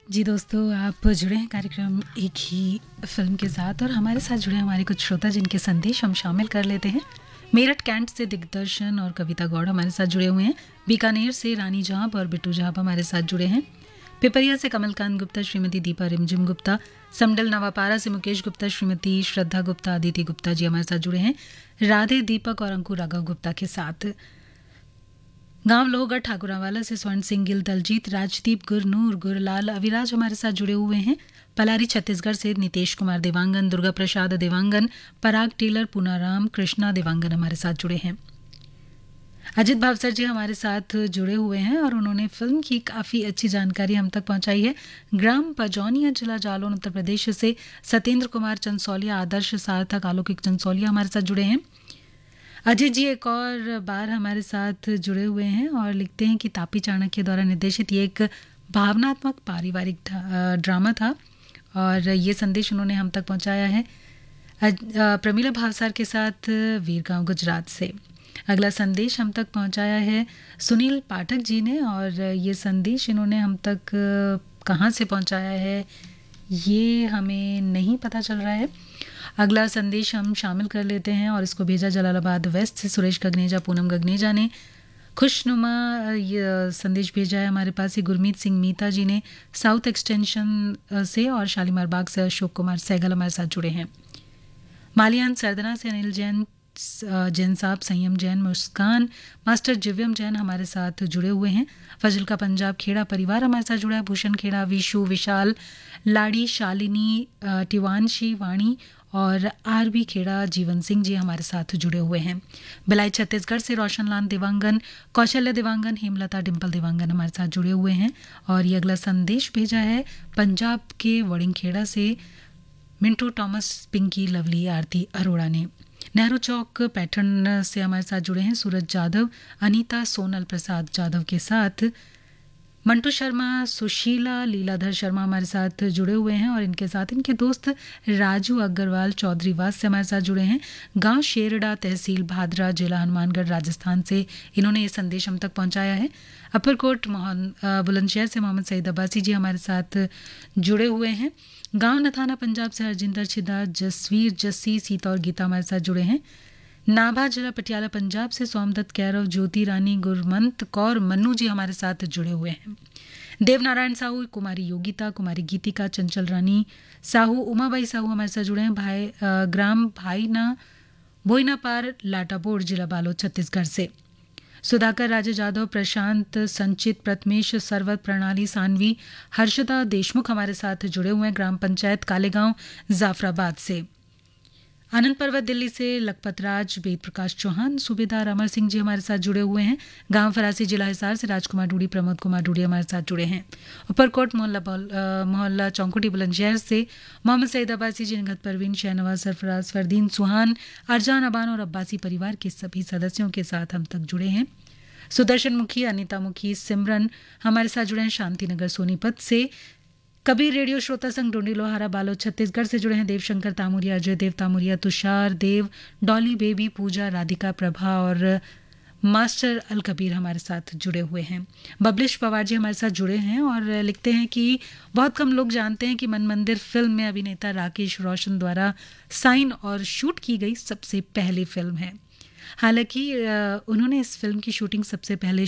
जी दोस्तों, आप जुड़े हैं कार्यक्रम एक ही फिल्म के साथ और हमारे साथ जुड़े हमारे कुछ श्रोता जिनके संदेश हम शामिल कर लेते हैं। मेरठ कैंट से दिग्दर्शन और कविता गौड़ हमारे साथ जुड़े हुए हैं। बीकानेर से रानी जहाब और बिट्टू जहाब हमारे साथ जुड़े हैं। पिपरिया से कमलकांत गुप्ता, श्रीमती दीपा रिमझिम गुप्ता, समडल नवापारा से मुकेश गुप्ता, श्रीमती श्रद्धा गुप्ता, अदिति गुप्ता जी हमारे साथ जुड़े हैं। राधे, दीपक और अंकुर राघव गुप्ता के साथ। गांव लोहगढ़ ठाकुरावाला से स्वर्ण सिंह गिल, दलजीत, राजदीप, गुरनूर, गुरलाल, अविराज हमारे साथ जुड़े हुए हैं। पलारी छत्तीसगढ़ से नितेश कुमार देवांगन, दुर्गा प्रसाद देवांगन, पराग टेलर, पूनाराम, कृष्णा देवांगन हमारे साथ जुड़े हैं। अजित भावसर जी हमारे साथ जुड़े हुए हैं और उन्होंने फिल्म की काफ़ी अच्छी जानकारी हम तक पहुंचाई है। ग्राम पजौनिया, जिला जालौन, उत्तर प्रदेश से सत्येंद्र कुमार चंसौलिया, आदर्श सार्थक, आलौकिक चंसौलिया हमारे साथ जुड़े हैं। अजय जी एक और बार हमारे साथ जुड़े हुए हैं और लिखते हैं कि तापी चाणक्य द्वारा निर्देशित ये एक भावनात्मक पारिवारिक ड्रामा था और ये संदेश उन्होंने हम तक पहुंचाया है। प्रमीला भावसार के साथ वीरगांव गुजरात से। अगला संदेश हम तक पहुंचाया है सुनील पाठक जी ने और ये संदेश इन्होंने हम तक कहाँ से पहुंचाया है ये हमें नहीं पता चल रहा है। अगला संदेश हम शामिल कर लेते हैं और इसको भेजा जलालाबाद वेस्ट से सुरेश गगनेजा, पूनम गगनेजा ने खुशनुमा ये संदेश भेजा है हमारे पास। ही गुरमीत सिंह मीता जी ने साउथ एक्सटेंशन से और शालीमार बाग से अशोक कुमार सहगल हमारे साथ जुड़े हैं। मालियान सरदना से अनिल जैन, जैन साहब, संयम जैन, मुस्कान, मास्टर जिव्यम जैन हमारे साथ जुड़े हुए हैं। फजल का पंजाब खेड़ा परिवार हमारे साथ जुड़ा है। भूषण खेड़ा, विशु, विशाल, लाड़ी, शालिनी, टिवानशी, वाणी और आरबी खेड़ा, जीवन सिंह जी हमारे साथ जुड़े हुए हैं। बिलाई छत्तीसगढ़ से रोशनलाल देवांगन, कौशल्य देवांगन, हेमलता, डिम्पल देवांगन हमारे साथ जुड़े हुए हैं। और ये अगला संदेश भेजा है पंजाब के वड़िंगखेड़ा से मिंटू टॉमस, पिंकी, लवली, आरती अरोड़ा ने। नेहरू चौक पैटर्न से हमारे साथ जुड़े हैं सूरज जाधव, अनीता, सोनल प्रसाद जाधव के साथ मंटू शर्मा, सुशीला, लीलाधर शर्मा हमारे साथ जुड़े हुए हैं और इनके साथ इनके दोस्त राजू अग्रवाल चौधरी वास से हमारे साथ जुड़े हैं। गांव शेरडा, तहसील भादरा, जिला हनुमानगढ़, राजस्थान से इन्होंने ये संदेश हम तक पहुंचाया है। अपरकोट बुलंदशहर से मोहम्मद सईद अब्बासी जी हमारे साथ जुड़े हुए हैं। गांव नथाना पंजाब से हरजिंदर छिदा, जसवीर, जस्सी, सीता और गीता हमारे साथ जुड़े हैं। नाभा जिला पटियाला पंजाब से सोमदत्त, कैरव, ज्योति रानी, गुरमंत कौर, मन्नू जी हमारे साथ जुड़े हुए हैं। देवनारायण साहू, कुमारी योगिता, कुमारी गीतिका, चंचल रानी साहू, उमाबाई साहू हमारे साथ जुड़े हैं। ग्राम भाईना, बोईनापार, लाटाबोर, जिला बालोद, छत्तीसगढ़ से। सुधाकर राजे जाधव, प्रशांत, संचित, प्रथमेश, सरवत, प्रणाली, सानवी, हर्षदा देशमुख हमारे साथ जुड़े हुए हैं। ग्राम पंचायत कालेगांव, जाफराबाद से। आनंद पर्वत दिल्ली से लखपत राज, वेद प्रकाश चौहान, सूबेदार अमर सिंह जी हमारे साथ जुड़े हुए हैं। गांव फरासी, जिला हिसार से राजकुमार डूडी, प्रमोद कुमार डूडी हमारे साथ जुड़े हैं। ऊपरकोट मोहल्ला चौंकुटी बुलंदशहर से मोहम्मद सईद अब्बासी जी, निगत परवीन, शहनवाज, सरफराज, फरदीन, सुहान, अरजान, अबान और अब्बासी परिवार के सभी सदस्यों के साथ हम तक जुड़े हैं। सुदर्शन मुखी, अनिता मुखी, सिमरन हमारे साथ जुड़े हैं शांतिनगर सोनीपत से। कबीर रेडियो श्रोता संघ डोंडी लोहारा बालोद छत्तीसगढ़ से जुड़े हैं। देवशंकर तामुरिया, अजय देव तामुरिया, तुषार देव, डॉली बेबी, पूजा, राधिका, प्रभा और मास्टर अल कबीर हमारे साथ जुड़े हुए हैं। बबलिश पवार जी हमारे साथ जुड़े हैं और लिखते हैं कि बहुत कम लोग जानते हैं कि मन मंदिर फिल्म में अभिनेता राकेश रोशन द्वारा साइन और शूट की गई सबसे पहली फिल्म है। हालांकि उन्होंने इस फिल्म की शूटिंग सबसे पहले